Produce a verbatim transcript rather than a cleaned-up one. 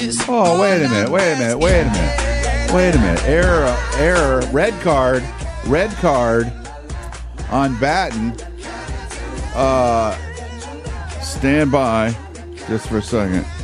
Oh, wait a minute, wait a minute, wait a minute. Wait a minute. Error, error, red card, red card on Batten. Uh, stand by just for a second.